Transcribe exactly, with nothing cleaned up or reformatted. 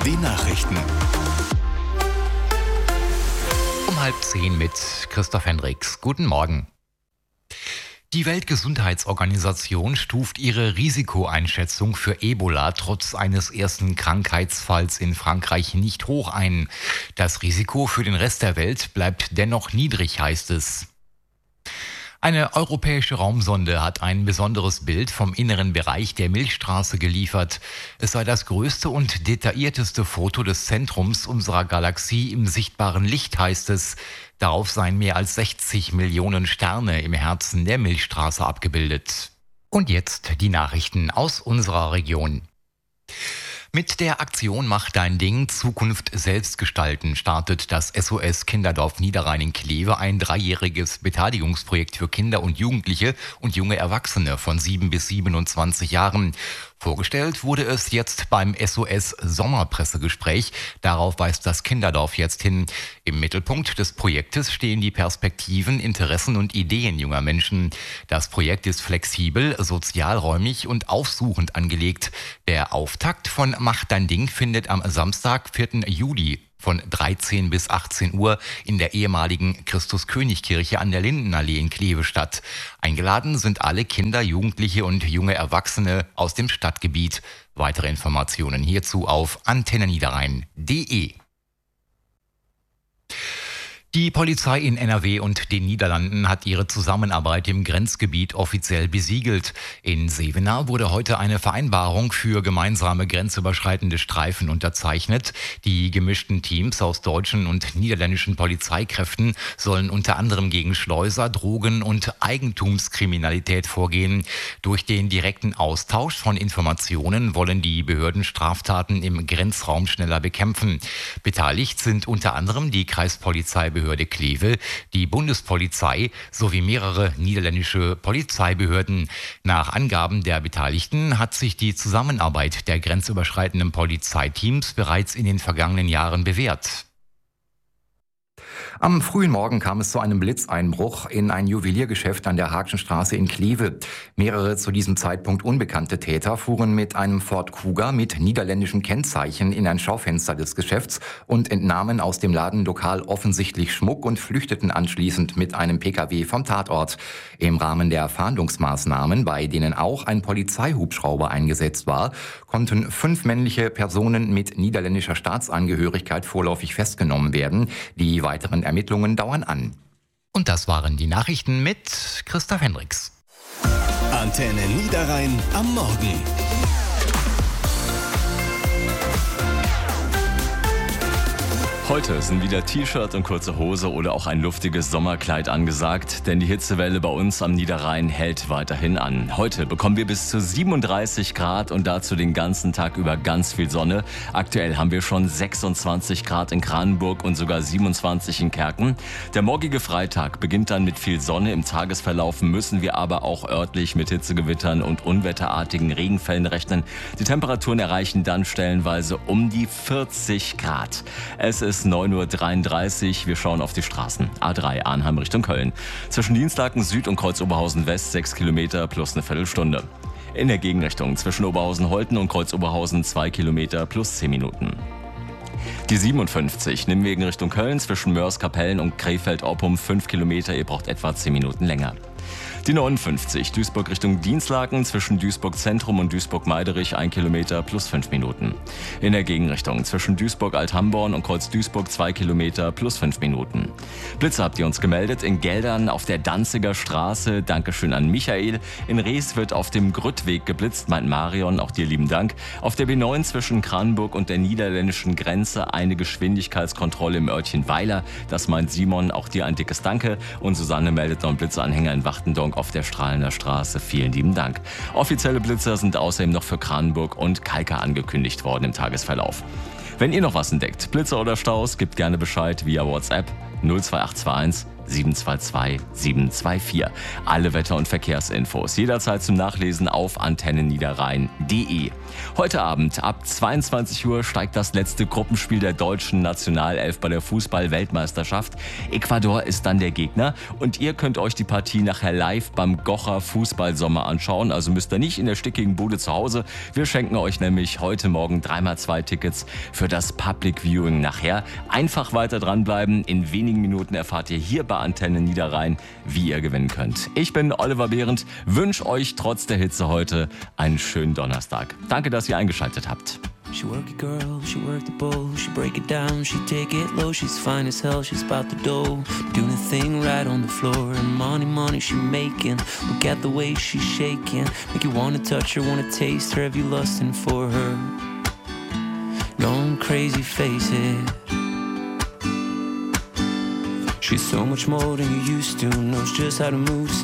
Die Nachrichten. Um halb zehn mit Christoph Hendricks. Guten Morgen. Die Weltgesundheitsorganisation stuft ihre Risikoeinschätzung für Ebola trotz eines ersten Krankheitsfalls in Frankreich nicht hoch ein. Das Risiko für den Rest der Welt bleibt dennoch niedrig, heißt es. Eine europäische Raumsonde hat ein besonderes Bild vom inneren Bereich der Milchstraße geliefert. Es sei das größte und detaillierteste Foto des Zentrums unserer Galaxie im sichtbaren Licht, heißt es. Darauf seien mehr als sechzig Millionen Sterne im Herzen der Milchstraße abgebildet. Und jetzt die Nachrichten aus unserer Region. Mit der Aktion Mach dein Ding, Zukunft selbst gestalten startet das S O S Kinderdorf Niederrhein in Kleve ein dreijähriges Beteiligungsprojekt für Kinder und Jugendliche und junge Erwachsene von sieben bis siebenundzwanzig Jahren. Vorgestellt wurde es jetzt beim S O S Sommerpressegespräch. Darauf weist das Kinderdorf jetzt hin. Im Mittelpunkt des Projektes stehen die Perspektiven, Interessen und Ideen junger Menschen. Das Projekt ist flexibel, sozialräumig und aufsuchend angelegt. Der Auftakt von Mach dein Ding findet am Samstag, vierten Juli von dreizehn bis achtzehn Uhr in der ehemaligen Christus-König-Kirche an der Lindenallee in Kleve statt. Eingeladen sind alle Kinder, Jugendliche und junge Erwachsene aus dem Stadtgebiet. Weitere Informationen hierzu auf antenneniederrhein punkt de. Die Polizei in N R W und den Niederlanden hat ihre Zusammenarbeit im Grenzgebiet offiziell besiegelt. In Sevena wurde heute eine Vereinbarung für gemeinsame grenzüberschreitende Streifen unterzeichnet. Die gemischten Teams aus deutschen und niederländischen Polizeikräften sollen unter anderem gegen Schleuser, Drogen- und Eigentumskriminalität vorgehen. Durch den direkten Austausch von Informationen wollen die Behörden Straftaten im Grenzraum schneller bekämpfen. Beteiligt sind unter anderem die Kreispolizeibehörde Behörde Kleve, die Bundespolizei sowie mehrere niederländische Polizeibehörden. Nach Angaben der Beteiligten hat sich die Zusammenarbeit der grenzüberschreitenden Polizeiteams bereits in den vergangenen Jahren bewährt. Am frühen Morgen kam es zu einem Blitzeinbruch in ein Juweliergeschäft an der Haagschen Straße in Kleve. Mehrere zu diesem Zeitpunkt unbekannte Täter fuhren mit einem Ford Kuga mit niederländischen Kennzeichen in ein Schaufenster des Geschäfts und entnahmen aus dem Ladenlokal offensichtlich Schmuck und flüchteten anschließend mit einem Pkw vom Tatort. Im Rahmen der Fahndungsmaßnahmen, bei denen auch ein Polizeihubschrauber eingesetzt war, konnten fünf männliche Personen mit niederländischer Staatsangehörigkeit vorläufig festgenommen werden. Die weiteren Ermittlungen dauern an. Und das waren die Nachrichten mit Christoph Hendricks. Antenne Niederrhein am Morgen. Heute sind wieder T-Shirt und kurze Hose oder auch ein luftiges Sommerkleid angesagt, denn die Hitzewelle bei uns am Niederrhein hält weiterhin an. Heute bekommen wir bis zu siebenunddreißig Grad und dazu den ganzen Tag über ganz viel Sonne. Aktuell haben wir schon sechsundzwanzig Grad in Kranenburg und sogar siebenundzwanzig in Kerken. Der morgige Freitag beginnt dann mit viel Sonne. Im Tagesverlauf müssen wir aber auch örtlich mit Hitzegewittern und unwetterartigen Regenfällen rechnen. Die Temperaturen erreichen dann stellenweise um die vierzig Grad. Es ist neun Uhr dreiunddreißig. Wir schauen auf die Straßen. A drei Arnheim Richtung Köln. Zwischen Dienstlaken Süd und Kreuzoberhausen West sechs Kilometer plus eine Viertelstunde. In der Gegenrichtung zwischen Oberhausen-Holten und Kreuzoberhausen zwei Kilometer plus zehn Minuten. Die siebenundfünfzig nehmen wir in Richtung Köln zwischen Mörs-Kapellen und Krefeld-Oppum fünf Kilometer. Ihr braucht etwa zehn Minuten länger. Die neunundfünfzig Duisburg Richtung Dienstlaken zwischen Duisburg Zentrum und Duisburg Meiderich ein Kilometer plus fünf Minuten. In der Gegenrichtung zwischen Duisburg Althamborn und Kreuz Duisburg zwei Kilometer plus fünf Minuten. Blitze habt ihr uns gemeldet in Geldern auf der Danziger Straße. Dankeschön an Michael. In Rees wird auf dem Grüttweg geblitzt, meint Marion. Auch dir lieben Dank. Auf der B neun zwischen Kranenburg und der niederländischen Grenze eine Geschwindigkeitskontrolle im Örtchen Weiler. Das meint Simon. Auch dir ein dickes Danke. Und Susanne meldet noch einen Blitzeanhänger in Wachtendonk auf der Strahlender Straße. Vielen lieben Dank. Offizielle Blitzer sind außerdem noch für Kranenburg und Kalka angekündigt worden im Tagesverlauf. Wenn ihr noch was entdeckt, Blitzer oder Staus, gebt gerne Bescheid via WhatsApp null zwei acht zwei eins sieben zwei zwei sieben zwei vier. Alle Wetter- und Verkehrsinfos jederzeit zum Nachlesen auf antenneniederrhein punkt de. Heute Abend ab zweiundzwanzig Uhr steigt das letzte Gruppenspiel der deutschen Nationalelf bei der Fußball-Weltmeisterschaft. Ecuador ist dann der Gegner und ihr könnt euch die Partie nachher live beim Gocher Fußballsommer anschauen. Also müsst ihr nicht in der stickigen Bude zu Hause. Wir schenken euch nämlich heute Morgen drei mal zwei Tickets für das Public Viewing nachher. Einfach weiter dranbleiben. In wenigen Minuten erfahrt ihr hier bei Antenne Niederrhein, wie ihr gewinnen könnt. Ich bin Oliver Behrendt, wünsche euch trotz der Hitze heute einen schönen Donnerstag. Danke, dass ihr eingeschaltet habt. She work it girl, she work the bowl, she break it down, she take it low, she's fine as hell, she's about the dough, doing a thing right on the floor, and money, money she making, look at the way she's shaking, make you wanna touch her, wanna taste her, have you lusting for her, going crazy, face it, she's so much more than you used to, knows just how to move.